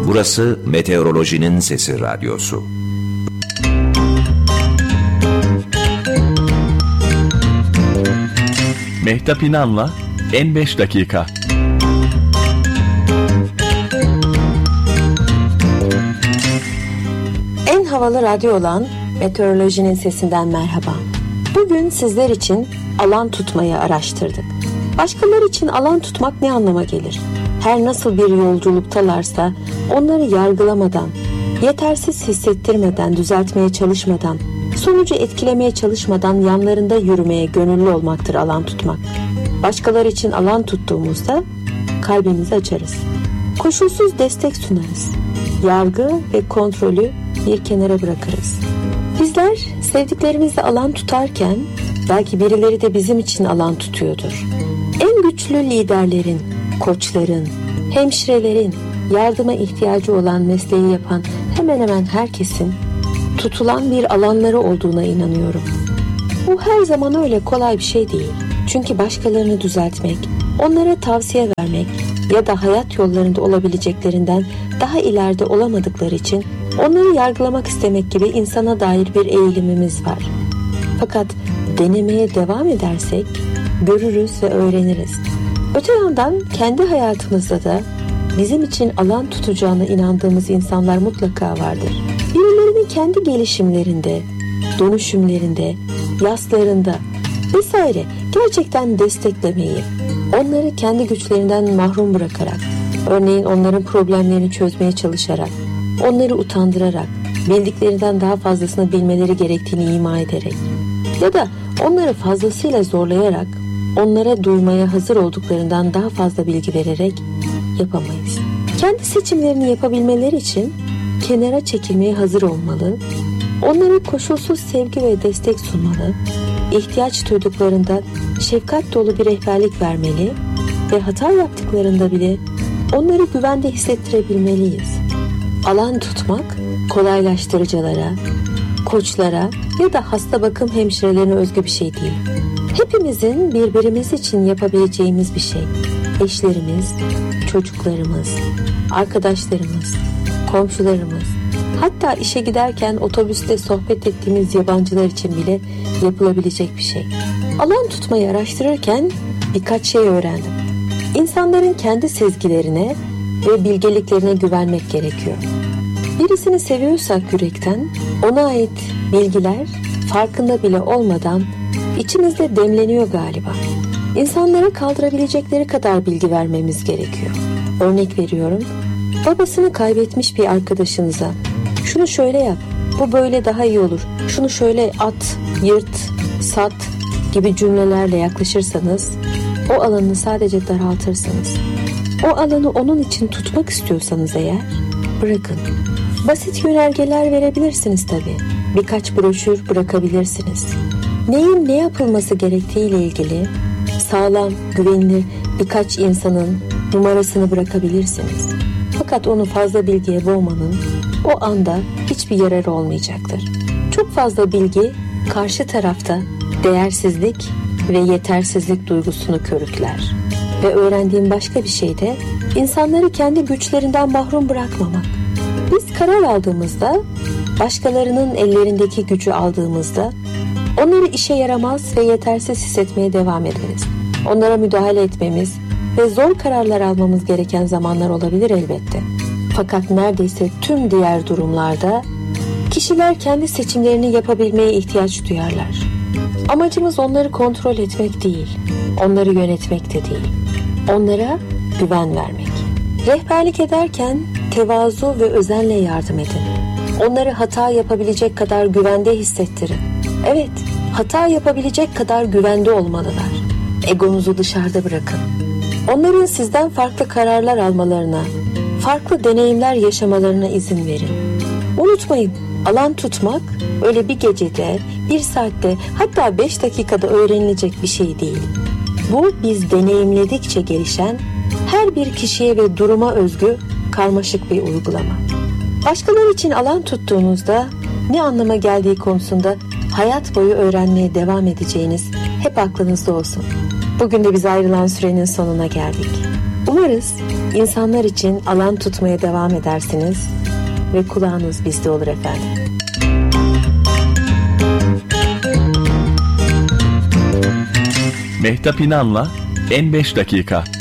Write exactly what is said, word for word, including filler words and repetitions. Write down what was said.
Burası Meteorolojinin Sesi Radyosu. Mehtap İnan'la En beş Dakika. En havalı radyo olan Meteorolojinin Sesinden merhaba. Bugün sizler için alan tutmayı araştırdık. Başkaları için alan tutmak ne anlama gelir? Her nasıl bir yolculuktalarsa onları yargılamadan, yetersiz hissettirmeden, düzeltmeye çalışmadan, sonucu etkilemeye çalışmadan yanlarında yürümeye gönüllü olmaktır alan tutmak. Başkaları için alan tuttuğumuzda kalbimizi açarız. Koşulsuz destek sunarız. Yargı ve kontrolü bir kenara bırakırız. Bizler sevdiklerimizle alan tutarken belki birileri de bizim için alan tutuyordur. En güçlü liderlerin, koçların, hemşirelerin, yardıma ihtiyacı olan mesleği yapan hemen hemen herkesin tutulan bir alanları olduğuna inanıyorum. Bu her zaman öyle kolay bir şey değil. Çünkü başkalarını düzeltmek, onlara tavsiye vermek ya da hayat yollarında olabileceklerinden daha ileride olamadıkları için onları yargılamak istemek gibi insana dair bir eğilimimiz var. Fakat denemeye devam edersek görürüz ve öğreniriz. Öte yandan kendi hayatımızda da bizim için alan tutacağına inandığımız insanlar mutlaka vardır. Birilerinin kendi gelişimlerinde, dönüşümlerinde, yaslarında vesaire gerçekten desteklemeyi, onları kendi güçlerinden mahrum bırakarak, örneğin onların problemlerini çözmeye çalışarak, onları utandırarak, bildiklerinden daha fazlasını bilmeleri gerektiğini ima ederek ya da onları fazlasıyla zorlayarak, onlara duymaya hazır olduklarından daha fazla bilgi vererek yapamayız. Kendi seçimlerini yapabilmeleri için kenara çekilmeye hazır olmalı, onlara koşulsuz sevgi ve destek sunmalı, ihtiyaç duyduklarında şefkat dolu bir rehberlik vermeli ve hata yaptıklarında bile onları güvende hissettirebilmeliyiz. Alan tutmak kolaylaştırıcılara, koçlara ya da hasta bakım hemşirelerine özgü bir şey değil. Hepimizin birbirimiz için yapabileceğimiz bir şey. Eşlerimiz, çocuklarımız, arkadaşlarımız, komşularımız, hatta işe giderken otobüste sohbet ettiğimiz yabancılar için bile yapılabilecek bir şey. Alan tutmayı araştırırken birkaç şey öğrendim. İnsanların kendi sezgilerine ve bilgeliklerine güvenmek gerekiyor. Birisini seviyorsak yürekten, ona ait bilgiler farkında bile olmadan içimizde demleniyor galiba. İnsanlara kaldırabilecekleri kadar bilgi vermemiz gerekiyor. Örnek veriyorum, babasını kaybetmiş bir arkadaşınıza şunu şöyle yap, bu böyle daha iyi olur, şunu şöyle at, yırt, sat gibi cümlelerle yaklaşırsanız o alanı sadece daraltırsınız. O alanı onun için tutmak istiyorsanız eğer bırakın. Basit yönergeler verebilirsiniz tabii. Birkaç broşür bırakabilirsiniz. Neyin ne yapılması gerektiğiyle ilgili sağlam, güvenilir birkaç insanın numarasını bırakabilirsiniz. Fakat onu fazla bilgiye boğmanın o anda hiçbir yararı olmayacaktır. Çok fazla bilgi karşı tarafta değersizlik ve yetersizlik duygusunu körükler. Ve öğrendiğim başka bir şey de insanları kendi güçlerinden mahrum bırakmamak. Biz karar aldığımızda, başkalarının ellerindeki gücü aldığımızda onları işe yaramaz ve yetersiz hissetmeye devam ederiz. Onlara müdahale etmemiz ve zor kararlar almamız gereken zamanlar olabilir elbette. Fakat neredeyse tüm diğer durumlarda kişiler kendi seçimlerini yapabilmeye ihtiyaç duyarlar. Amacımız onları kontrol etmek değil, onları yönetmek de değil. Onlara güven vermek. Rehberlik ederken tevazu ve özenle yardım edin. Onları hata yapabilecek kadar güvende hissettirin. Evet, hata yapabilecek kadar güvende olmalılar. Egonuzu dışarıda bırakın. Onların sizden farklı kararlar almalarına, farklı deneyimler yaşamalarına izin verin. Unutmayın, alan tutmak öyle bir gecede, bir saatte, hatta beş dakikada öğrenilecek bir şey değil. Bu biz deneyimledikçe gelişen, her bir kişiye ve duruma özgü karmaşık bir uygulama. Başkaları için alan tuttuğunuzda ne anlama geldiği konusunda hayat boyu öğrenmeye devam edeceğiniz hep aklınızda olsun. Bugün de biz ayrılan sürenin sonuna geldik. Umarız İnsanlar için alan tutmaya devam edersiniz ve kulağınız bizde olur efendim. Mehtap İnan'la En beş Dakika.